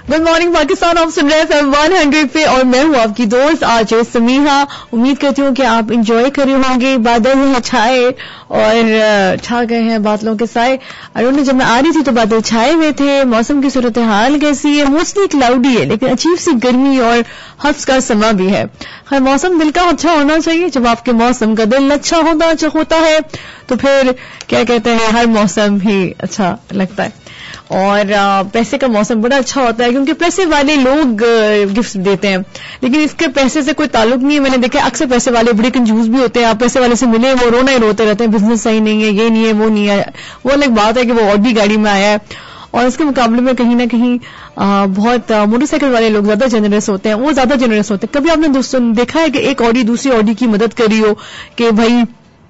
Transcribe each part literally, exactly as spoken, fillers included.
Good morning Pakistan, आप सुन रहे हैं एफएम वन हंड्रेड पे और मैं हूँ आपकी दोस्त आज समीहा। उम्मीद करती हूँ कि आप इंजॉय कर रहे होंगे। बादल हैं छाए और छा गए हैं बादलों के साए। अरुण जब मैं आ रही थी तो बादल छाए हुए थे। मौसम की सूरत हाल कैसी है? मोस्टली क्लाउडी है लेकिन अजीब सी गर्मी और हफ्स का समा भी है। खैर मौसम दिल का अच्छा होना चाहिए। जब आपके मौसम का दिल अच्छा होता होता है तो फिर क्या कहते हैं, हर मौसम ही अच्छा लगता है। और पैसे का मौसम बड़ा अच्छा होता है क्योंकि पैसे वाले लोग गिफ्ट देते हैं, लेकिन इसके पैसे से कोई ताल्लुक नहीं है। मैंने देखा अक्सर पैसे वाले बड़े कंजूस भी होते हैं। आप पैसे वाले से मिले वो रोना ही रोते रहते हैं, बिजनेस सही नहीं है, ये नहीं है, वो नहीं है। वो अलग बात है कि वो ऑडी गाड़ी में आया है और इसके मुकाबले में कहीं ना कहीं आ, बहुत मोटरसाइकिल वाले लोग ज्यादा जेनरस होते हैं। वो ज्यादा जेनरस होते हैं। कभी आपने दोस्तों देखा है कि एक ऑडी दूसरी ऑडी की मदद करी हो कि भाई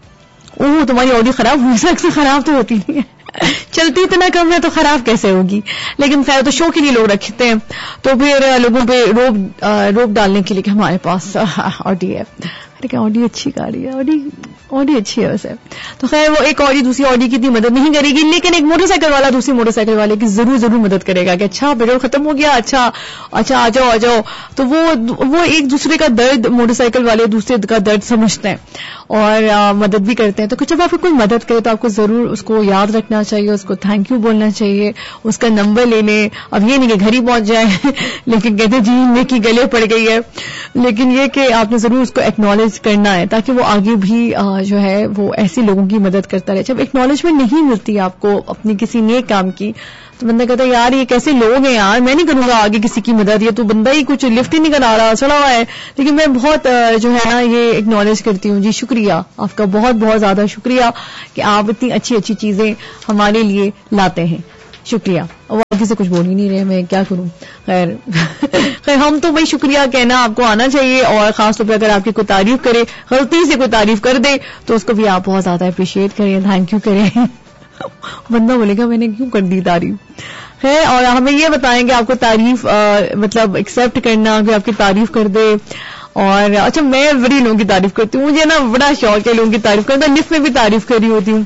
ओह तुम्हारी ऑडी खराब हुई? अक्सर खराब तो होती नहीं है, चलती इतना कम है तो खराब कैसे होगी। लेकिन खैर तो शो के लिए लोग रखते हैं तो फिर लोगों पे रोक रोक डालने के लिए कि हमारे पास ऑडी है। अरे क्या ऑडी अच्छी गाड़ी है, ऑडी ऑडी अच्छी है वैसे। तो खैर वो एक ऑडी दूसरी ऑडी की इतनी मदद नहीं करेगी, लेकिन एक मोटरसाइकिल वाला दूसरी मोटरसाइकिल वाले की जरूर जरूर मदद करेगा कि अच्छा पेट्रोल खत्म हो गया, अच्छा अच्छा आ जाओ आ जाओ। तो वो वो एक दूसरे का दर्द, मोटरसाइकिल वाले दूसरे का दर्द समझते हैं और आ, मदद भी करते हैं। तो जब आपको कोई मदद करे तो आपको जरूर उसको याद रखना चाहिए, उसको थैंक यू बोलना चाहिए, उसका नंबर ले लें। अब ये नहीं कि घर ही पहुंच जाए लेकिन कहते जी नेकी गले पड़ गई है, लेकिन ये कि आपने जरूर उसको एक्नॉलेज करना है ताकि वो आगे भी आ, जो है वो ऐसे लोगों की मदद करता रहे। जब एक्नॉलेजमेंट नहीं मिलती आपको अपनी किसी नेक काम की तो बंदा कहता है यार ये कैसे लोग हैं यार, मैं नहीं करूंगा आगे किसी की मदद, ये तो बंदा ही कुछ लिफ्ट ही नहीं करा रहा, चढ़ा हुआ है। लेकिन मैं बहुत जो है ना ये एक्नॉलेज करती हूँ। जी शुक्रिया आपका, बहुत बहुत ज्यादा शुक्रिया कि आप इतनी अच्छी अच्छी चीजें हमारे लिए लाते हैं। शुक्रिया। वो आगे से कुछ बोल ही नहीं रहे, मैं क्या करूं। खैर खैर हम तो भाई शुक्रिया कहना आपको आना चाहिए और खासतौर पर अगर आपकी कोई तारीफ करे, गलती से कोई तारीफ कर दे तो उसको भी आप बहुत ज्यादा अप्रिशिएट करें, थैंक यू करें। बंदा बोलेगा मैंने क्यों कर दी तारीफ है। और हमें ये बताएं कि आपको तारीफ आ, मतलब एक्सेप्ट करना, कि आपकी तारीफ कर दे। और अच्छा मैं बड़ी लोगों की तारीफ करती हूँ, मुझे ना बड़ा शौक है लोगों की तारीफ करना। लिफ्ट में भी तारीफ कर रही होती हूँ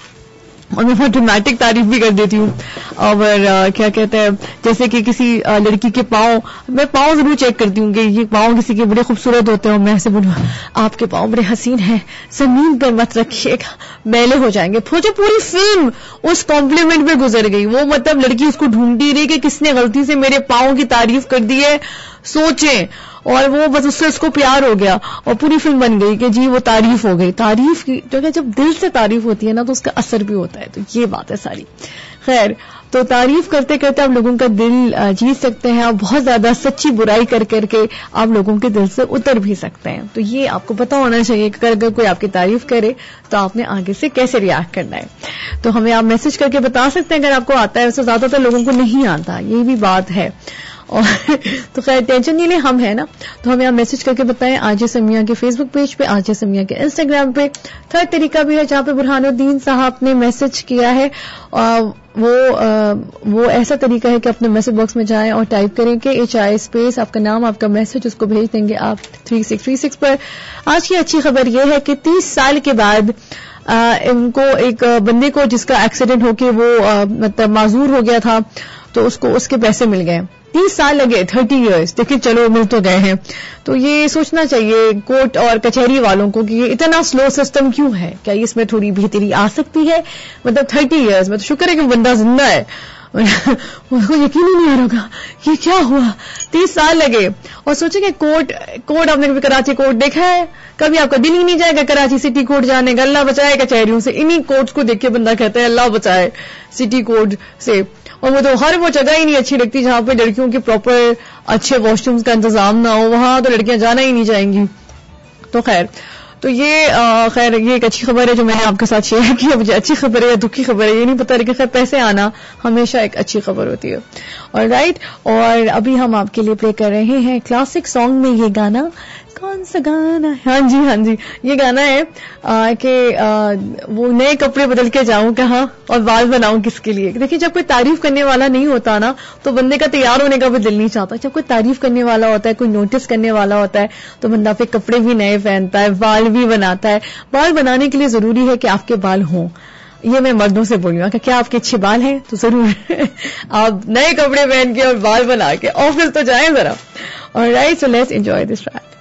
और मैं बहुत ड्रामेटिक तारीफ भी कर देती हूँ। और आ, क्या कहते हैं जैसे कि किसी आ, लड़की के पाँव, मैं पाँव जरूर चेक करती हूँ कि ये पाँव किसी के बड़े खूबसूरत होते हैं और मैं ऐसे बोलूँ आपके पाँव बड़े हसीन हैं, जमीन पर मत रखिएगा मैले हो जाएंगे। जो पूरी फिल्म उस कॉम्प्लीमेंट पे गुजर गई। वो मतलब लड़की उसको ढूंढती रही कि किसने गलती से मेरे पाँव की तारीफ कर दी है, सोचें। और वो बस उससे उसको प्यार हो गया और पूरी फिल्म बन गई कि जी वो तारीफ हो गई। तारीफ की जो है जब दिल से तारीफ होती है ना तो उसका असर भी होता है। तो ये बात है सारी। खैर तो तारीफ करते करते आप लोगों का दिल जीत सकते हैं। आप बहुत ज्यादा सच्ची बुराई कर करके आप लोगों के दिल से उतर भी सकते हैं। तो ये आपको पता होना चाहिए कि अगर कोई आपकी तारीफ करे तो आपने आगे से कैसे रिएक्ट करना है। तो हमें आप मैसेज करके बता सकते हैं अगर आपको आता है। वैसे ज्यादातर लोगों को नहीं आता, ये भी बात है। और तो खैर टेंशन नहीं ले, हम है ना। तो हमें आप मैसेज करके बताएं आरजे समिया के फेसबुक पेज पे, आरजे समिया के इंस्टाग्राम पे। थर्ड तरीका भी है जहां पे बुरहानुद्दीन साहब ने मैसेज किया है। आ, वो आ, वो ऐसा तरीका है कि अपने मैसेज बॉक्स में जाएं और टाइप करें कि एच आई स्पेस आपका नाम आपका मैसेज, उसको भेज देंगे आप थ्री सिक्स थ्री सिक्स पर। आज की अच्छी खबर यह है कि तीस साल के बाद आ, इनको एक बंदे को जिसका एक्सीडेंट होके वो आ, मतलब माजूर हो गया था तो उसको उसके पैसे मिल गए। तीस साल लगे, थर्टी इयर्स, देखिए चलो मिल तो गए हैं। तो ये सोचना चाहिए कोर्ट और कचहरी वालों को कि ये इतना स्लो सिस्टम क्यों है, क्या इसमें थोड़ी बेहतरी आ सकती है। मतलब थर्टी इयर्स में तो शुक्र है कि बंदा जिंदा है। उनको यकीन ही नहीं आ रहा होगा ये क्या हुआ, तीस साल लगे। और सोचेंगे कोर्ट कोर्ट आपने कभी कराची कोर्ट देखा है? कभी आपका दिल ही नहीं जाएगा कराची सिटी कोर्ट जाने का। अल्लाह बचाए कचहरियों से। इन्हीं कोर्ट्स को देख के बंदा कहता है अल्लाह बचाए सिटी कोर्ट से। और वो तो हर वो जगह ही नहीं अच्छी लगती जहां पे लड़कियों के प्रॉपर अच्छे वॉशरूम्स का इंतजाम ना हो, वहां तो लड़कियां जाना ही नहीं चाहेंगी। तो खैर तो ये खैर ये एक अच्छी खबर है जो मैंने आपके साथ शेयर की। मुझे अच्छी खबर है या दुखी खबर है ये नहीं पता, लेकिन खैर पैसे आना हमेशा एक अच्छी खबर होती है। और राइट, और अभी हम आपके लिए प्ले कर रहे हैं क्लासिक सॉन्ग में ये गाना। कौन सा गाना है? हाँ जी हाँ जी ये गाना है कि वो नए कपड़े बदल के जाऊं कहाँ और बाल बनाऊं किसके लिए। देखिए जब कोई तारीफ करने वाला नहीं होता ना तो बंदे का तैयार होने का भी दिल नहीं चाहता। जब कोई तारीफ करने वाला होता है, कोई नोटिस करने वाला होता है तो बंदा फिर कपड़े भी नए पहनता है, बाल भी बनाता है। बाल बनाने के लिए जरूरी है कि आपके बाल हों। یہ میں مردوں سے بولوں گا کہ کیا آپ کے اچھے بال ہیں تو ضرور آپ نئے کپڑے پہن کے اور بال بنا کے آفس تو جائیں ذرا. Alright, so let's enjoy this track.